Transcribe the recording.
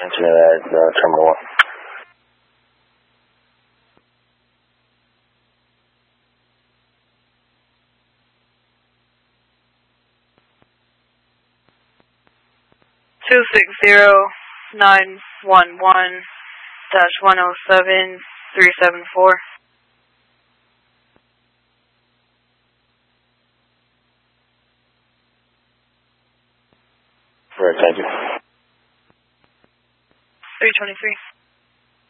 Answer that, Terminal 1. Two 60911-107374. Right, thank you. 323.